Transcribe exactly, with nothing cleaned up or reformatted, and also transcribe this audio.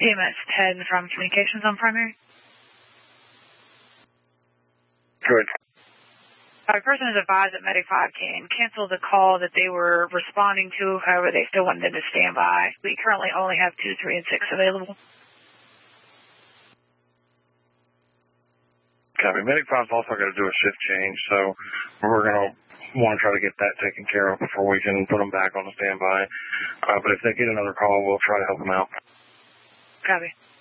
E M S ten from Communications on primary. Good. A person is advised that Medic five can cancel the call that they were responding to. However, they still wanted them to stand by. We currently only have two, three, and six available. Copy. Medic five's also got to do a shift change, so we're going to want to try to get that taken care of before we can put them back on the standby. Uh, but if they get another call, we'll try to help them out. Copy.